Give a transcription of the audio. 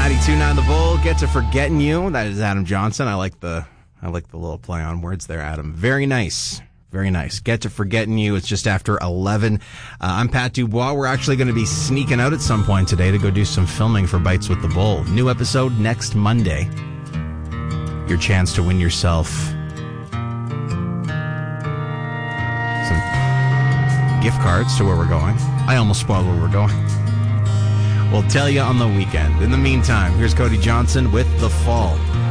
92.9 The Bull, Get to Forgetting You. That is Adam Johnson. I like the little play on words there, Adam. Very nice. Very nice. Get to Forgetting You. It's just after 11. I'm Pat Dubois. We're actually going to be sneaking out at some point today to go do some filming for Bites with the Bull. New episode next Monday. Your chance to win yourself some gift cards to where we're going. I almost spoiled where we're going. We'll tell you on the weekend. In the meantime, here's Cody Johnson with The Fall.